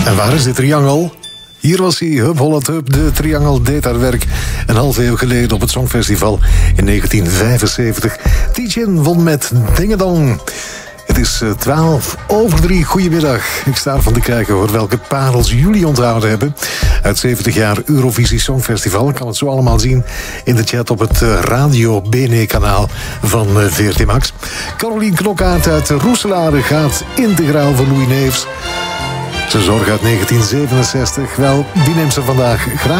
En waar is de triangel? Hier was hij, Hup Holland Hup. De triangel deed haar werk een half eeuw geleden op het Songfestival in 1975. Tijen won met Dingedong. Het is 3:12. Goedemiddag. Ik sta ervan te kijken hoor welke parels jullie onthouden hebben. Uit 70 jaar Eurovisie Songfestival. Ik kan het zo allemaal zien in de chat op het Radio Bene-kanaal van VRT Max. Carolien Knokkaert uit Roeselare gaat integraal voor Louis Neefs. Zijn zorg uit 1967. Wel, die neemt ze vandaag graag